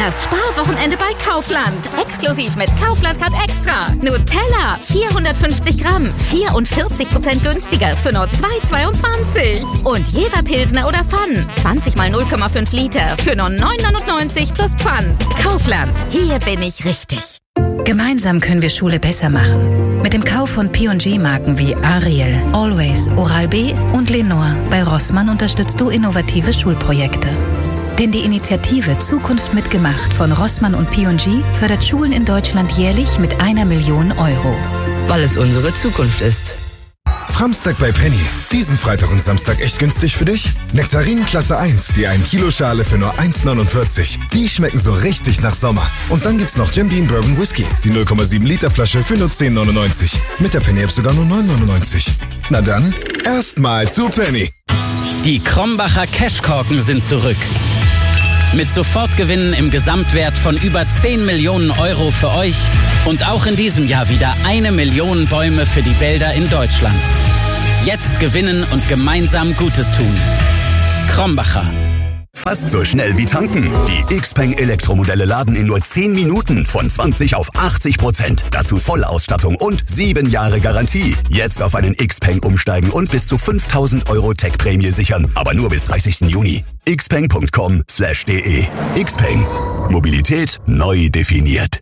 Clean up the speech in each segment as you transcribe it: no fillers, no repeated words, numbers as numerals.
Das Sparwochenende bei Kaufland. Exklusiv mit Kaufland Card Extra. Nutella 450 Gramm, 44% günstiger für nur 2,22. Und Jever Pilsner oder Pfann, 20 mal 0,5 Liter für nur 9,99 plus Pfand. Kaufland, hier bin ich richtig. Gemeinsam können wir Schule besser machen. Mit dem Kauf von P&G-Marken wie Ariel, Always, Oral-B und Lenore bei Rossmann unterstützt du innovative Schulprojekte. Denn die Initiative Zukunft mitgemacht von Rossmann und P&G fördert Schulen in Deutschland jährlich mit 1 Million Euro. Weil es unsere Zukunft ist. Framstag bei Penny. Diesen Freitag und Samstag echt günstig für dich? Nektarinen Klasse 1, die 1 Kilo Schale für nur 1,49. Die schmecken so richtig nach Sommer. Und dann gibt's noch Jim Beam Bourbon Whisky, die 0,7 Liter Flasche für nur 10,99. Mit der Penny-App sogar nur 9,99. Na dann, erstmal zu Penny. Die Krombacher Cashkorken sind zurück. Mit Sofortgewinnen im Gesamtwert von über 10 Millionen Euro für euch und auch in diesem Jahr wieder 1 Million Bäume für die Wälder in Deutschland. Jetzt gewinnen und gemeinsam Gutes tun. Krombacher. Fast so schnell wie tanken. Die Xpeng Elektromodelle laden in nur 10 Minuten von 20 auf 80%. Dazu Vollausstattung und 7 Jahre Garantie. Jetzt auf einen Xpeng umsteigen und bis zu 5.000 Euro Tech-Prämie sichern. Aber nur bis 30. Juni. xpeng.com/de. Xpeng. Mobilität neu definiert.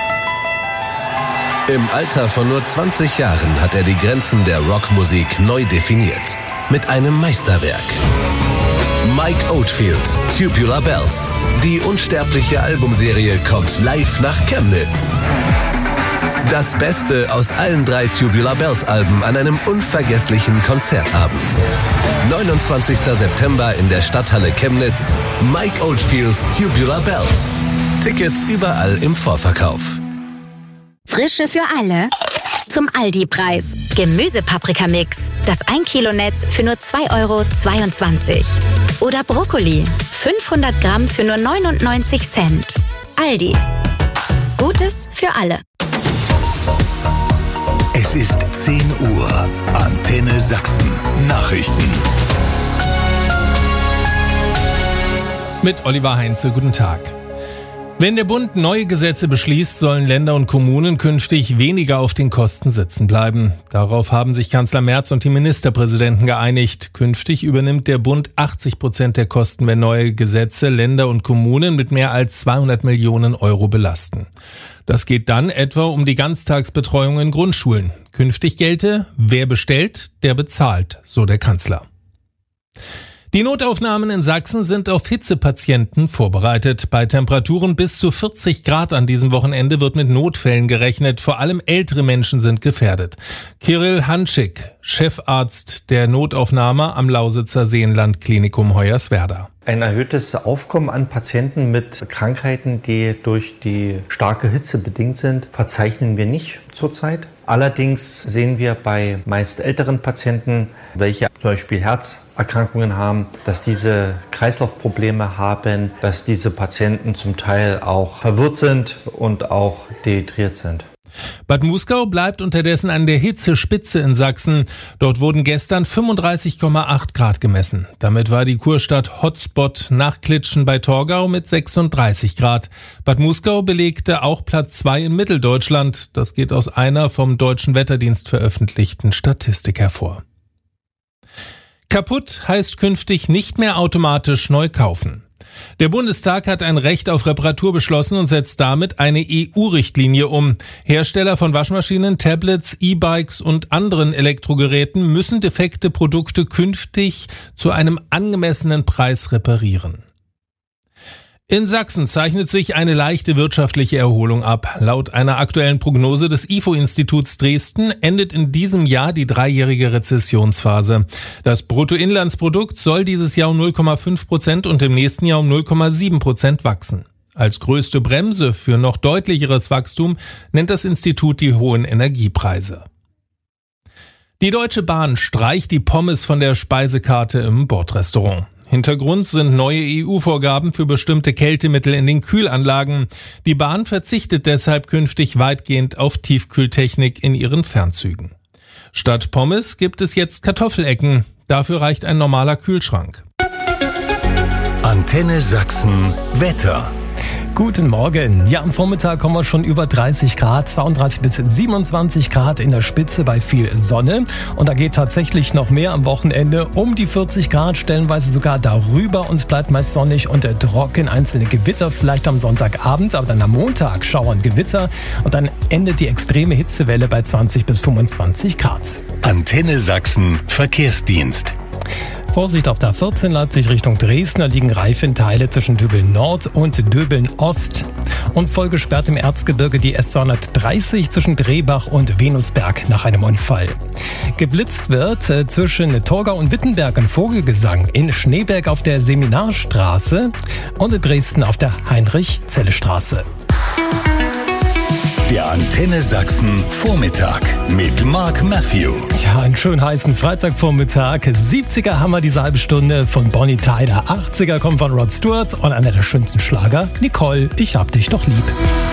Im Alter von nur 20 Jahren hat er die Grenzen der Rockmusik neu definiert. Mit einem Meisterwerk. Mike Oldfield, Tubular Bells. Die unsterbliche Albumserie kommt live nach Chemnitz. Das Beste aus allen 3 Tubular Bells Alben an einem unvergesslichen Konzertabend. 29. September in der Stadthalle Chemnitz. Mike Oldfields Tubular Bells. Tickets überall im Vorverkauf. Frische für alle. Zum Aldi-Preis. Gemüsepaprikamix. Das 1 Kilo Netz für nur 2,22 €. Oder Brokkoli. 500 Gramm für nur 99 Cent. Aldi. Gutes für alle. Es ist 10 Uhr. Antenne Sachsen. Nachrichten. Mit Oliver Heinze, guten Tag. Wenn der Bund neue Gesetze beschließt, sollen Länder und Kommunen künftig weniger auf den Kosten sitzen bleiben. Darauf haben sich Kanzler Merz und die Ministerpräsidenten geeinigt. Künftig übernimmt der Bund 80% der Kosten, wenn neue Gesetze Länder und Kommunen mit mehr als 200 Millionen Euro belasten. Das geht dann etwa um die Ganztagsbetreuung in Grundschulen. Künftig gelte, wer bestellt, der bezahlt, so der Kanzler. Die Notaufnahmen in Sachsen sind auf Hitzepatienten vorbereitet. Bei Temperaturen bis zu 40 Grad an diesem Wochenende wird mit Notfällen gerechnet. Vor allem ältere Menschen sind gefährdet. Kirill Hanschik, Chefarzt der Notaufnahme am Lausitzer Seenland-Klinikum Hoyerswerda. Ein erhöhtes Aufkommen an Patienten mit Krankheiten, die durch die starke Hitze bedingt sind, verzeichnen wir nicht zurzeit. Allerdings sehen wir bei meist älteren Patienten, welche zum Beispiel Herzerkrankungen haben, dass diese Kreislaufprobleme haben, dass diese Patienten zum Teil auch verwirrt sind und auch dehydriert sind. Bad Muskau bleibt unterdessen an der Hitzespitze in Sachsen. Dort wurden gestern 35,8 Grad gemessen. Damit war die Kurstadt Hotspot nach Klitschen bei Torgau mit 36 Grad. Bad Muskau belegte auch Platz 2 in Mitteldeutschland. Das geht aus einer vom Deutschen Wetterdienst veröffentlichten Statistik hervor. Kaputt heißt künftig nicht mehr automatisch neu kaufen. Der Bundestag hat ein Recht auf Reparatur beschlossen und setzt damit eine EU-Richtlinie um. Hersteller von Waschmaschinen, Tablets, E-Bikes und anderen Elektrogeräten müssen defekte Produkte künftig zu einem angemessenen Preis reparieren. In Sachsen zeichnet sich eine leichte wirtschaftliche Erholung ab. Laut einer aktuellen Prognose des IFO-Instituts Dresden endet in diesem Jahr die 3-jährige Rezessionsphase. Das Bruttoinlandsprodukt soll dieses Jahr um 0,5% und im nächsten Jahr um 0,7% wachsen. Als größte Bremse für noch deutlicheres Wachstum nennt das Institut die hohen Energiepreise. Die Deutsche Bahn streicht die Pommes von der Speisekarte im Bordrestaurant. Hintergrund sind neue EU-Vorgaben für bestimmte Kältemittel in den Kühlanlagen. Die Bahn verzichtet deshalb künftig weitgehend auf Tiefkühltechnik in ihren Fernzügen. Statt Pommes gibt es jetzt Kartoffelecken. Dafür reicht ein normaler Kühlschrank. Antenne Sachsen Wetter. Guten Morgen. Ja, am Vormittag haben wir schon über 30 Grad, 32 bis 27 Grad in der Spitze bei viel Sonne. Und da geht tatsächlich noch mehr am Wochenende, um die 40 Grad, stellenweise sogar darüber. Uns bleibt meist sonnig und trocken, einzelne Gewitter vielleicht am Sonntagabend, aber dann am Montag schauern Gewitter und dann endet die extreme Hitzewelle bei 20 bis 25 Grad. Antenne Sachsen Verkehrsdienst. Vorsicht auf der 14 Leipzig Richtung Dresden, da liegen Reifenteile zwischen Döbeln Nord und Döbeln Ost. Und voll gesperrt im Erzgebirge die S230 zwischen Drehbach und Venusberg nach einem Unfall. Geblitzt wird zwischen Torgau und Wittenberg ein Vogelgesang, in Schneeberg auf der Seminarstraße und in Dresden auf der Heinrich-Zelle-Straße. Der Antenne Sachsen Vormittag mit Mark Matthew. Tja, einen schönen heißen Freitagvormittag. 70er haben wir diese halbe Stunde von Bonnie Tyler. 80er kommt von Rod Stewart und einer der schönsten Schlager, Nicole, ich hab dich doch lieb.